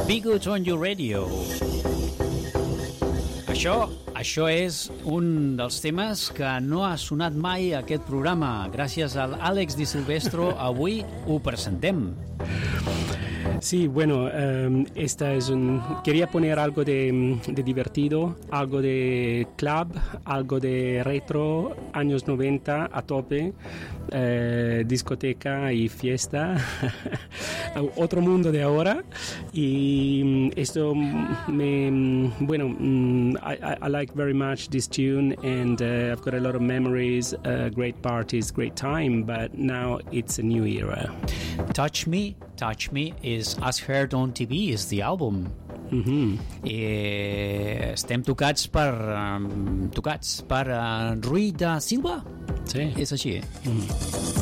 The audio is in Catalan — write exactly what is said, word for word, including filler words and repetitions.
Be Good on Your Radio. Això, això és un dels temes que no ha sonat mai a aquest programa. Gràcies al Àlex Di Silvestro, avui ho presentem. Sí, bueno, um, esta es un... quería poner algo de, de divertido, algo de club, algo de retro, años noventa a tope, eh, discoteca y fiesta, otro mundo de ahora. Y esto me... bueno, I, I like very much this tune, and uh, I've got a lot of memories, uh, great parties, great time, but now it's a new era. Touch Me, Touch Me is As Heard on T V, is the album. Mm-hmm. I estem tocats per um, tocats per uh, Rui da Silva. Sí. És així. Mm.